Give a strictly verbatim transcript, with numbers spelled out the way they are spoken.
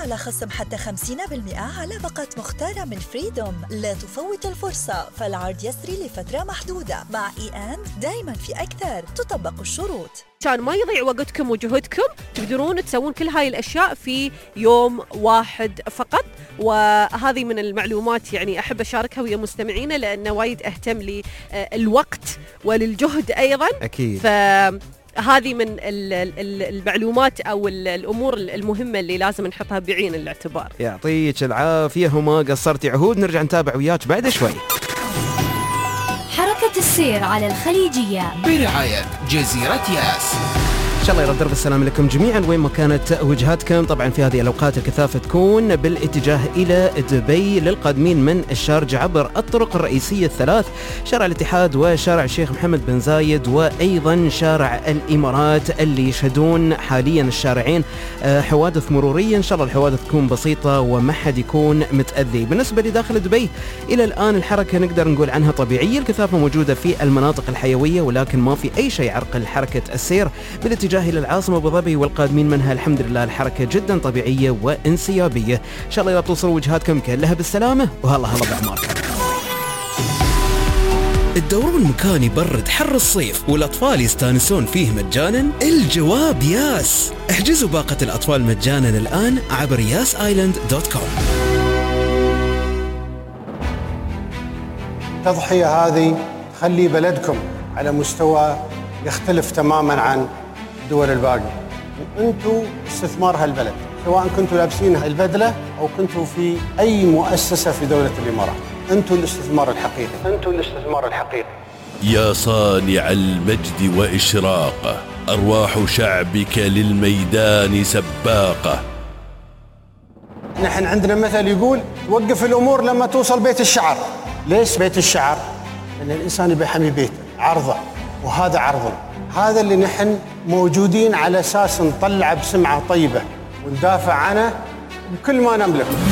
على خصم حتى خمسين بالمئة على باقة مختارة من فريدوم. لا تفوت الفرصة، فالعرض يسري لفترة محدودة. مع إي أند دايما في أكثر، تطبق الشروط. عشان ما يضيع وقتكم وجهدكم تقدرون تسوون كل هاي الأشياء في يوم واحد فقط. وهذه من المعلومات يعني أحب أشاركها ويا مستمعينا، لأن وايد أهتم للوقت وللجهد أيضا. أكيد. فهذه من المعلومات أو الأمور المهمة اللي لازم نحطها بعين الاعتبار. يعطيك العافية، وما قصرتي عهود. نرجع نتابع وياك بعد شوي. حركة السير على الخليجية برعاية جزيرة ياس. إن شاء الله يرد درب السلام لكم جميعا وين ما كانت وجهاتكم. طبعا في هذه الأوقات الكثافة تكون بالاتجاه إلى دبي للقادمين من الشارجة عبر الطرق الرئيسية الثلاث، شارع الاتحاد وشارع الشيخ محمد بن زايد وأيضا شارع الإمارات، اللي يشهدون حاليا الشارعين حوادث مرورية. إن شاء الله الحوادث تكون بسيطة وما حد يكون متأذي. بالنسبة لداخل دبي إلى الآن الحركة نقدر نقول عنها طبيعية، الكثافة موجودة في المناطق الحيوية، ولكن ما في أي شيء يعرقل حركة السير بالاتجاه إلى العاصمة أبو ظبي والقادمين منها. الحمد لله الحركة جدا طبيعية وانسيابية. إن شاء الله توصلوا وجهاتكم كلها بالسلامة، وهلا هلا بأعماركم. الدورون مكان يبرد حر الصيف والأطفال يستانسون فيه مجانا؟ الجواب ياس. احجزوا باقة الأطفال مجانا الآن عبر ياس آيلاند دوت كوم. التضحية هذه تخلي بلدكم على مستوى يختلف تماما عن الدول الباقي، وانتم استثمار هالبلد، سواء كنتوا لابسين البدلة أو كنتوا في أي مؤسسة في دولة الإمارات. انتم الاستثمار الحقيقي، انتم الاستثمار الحقيقي. يا صانع المجد وإشراقه، أرواح شعبك للميدان سباقة. نحن عندنا مثل يقول توقف الأمور لما توصل بيت الشعر. ليش بيت الشعر؟ لأن الإنسان يبي يحمي بيته، عرضه، وهذا عرضنا. هذا اللي نحن موجودين على أساس نطلع بسمعة طيبة وندافع عنه بكل ما نملك.